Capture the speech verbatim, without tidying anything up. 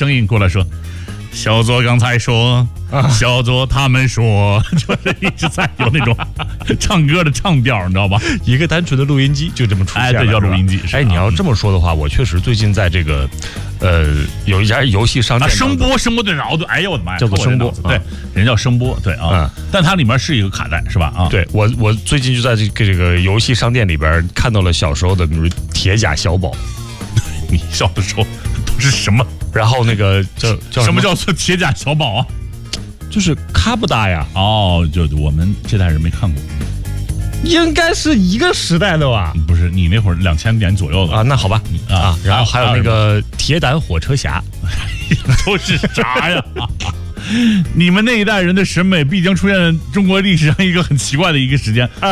声音过来说。小左刚才说，啊、小左他们说，就是一直在有那种唱歌的唱调，你知道吧？ 一个单纯的录音机就这么出现了， 哎，这叫录音机。 哎，你要这么说的话，我确实最近在这个，呃，有一家游戏商店， 啊、声波，声波对，然后对，哎呦我的妈呀， 叫做声波， 对，人叫声波，对啊，嗯、但它里面是一个卡带，是吧？啊， 对我我最近就在这个这个游戏商店里边看到了小时候的，比如铁甲小宝， 你小的时候都是什么？ 然后那个叫叫什么叫做铁甲小宝啊？ 就是卡布达呀。 哦，就我们这代人没看过， 应该是一个时代的吧？ 不是，你那会儿两千年左右的啊？那好吧啊。然后还有那个铁胆火车侠， 都是啥呀？你们那一代人的审美必将出现中国历史上一个很奇怪的一个时间。